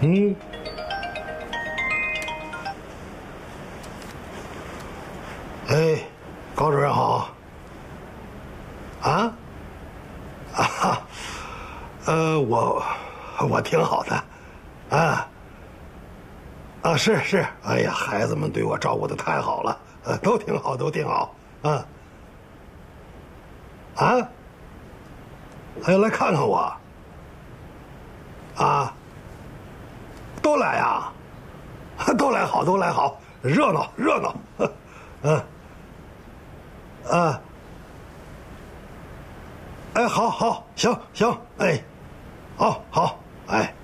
嗯。哎，高主任好。啊？啊？我挺好的。啊。啊，是，哎呀，孩子们对我照顾的太好了，都挺好，都挺好。啊。啊？还要来看看我？啊？都来呀？都来好，都来好，热闹热闹。嗯。啊。哎，好，好，行，哎，好，好，哎。